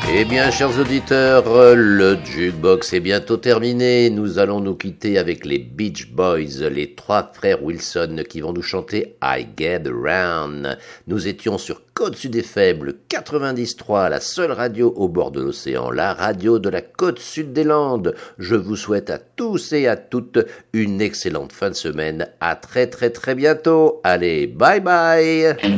Eh bien, chers auditeurs, le Jukebox est bientôt terminé. Nous allons nous quitter avec les Beach Boys, les trois frères Wilson qui vont nous chanter I Get Around. Nous étions sur Côte Sud FM, le 93, la seule radio au bord de l'océan, la radio de la Côte Sud des Landes. Je vous souhaite à tous et à toutes une excellente fin de semaine. À très très très bientôt. Allez, bye bye.